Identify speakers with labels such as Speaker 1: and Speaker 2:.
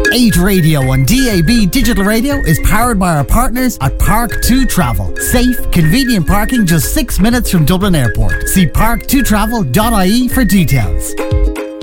Speaker 1: 8 Radio on DAB Digital Radio is powered by our partners at Park2 Travel. Safe, convenient parking just 6 minutes from Dublin Airport. See park2travel.ie for details.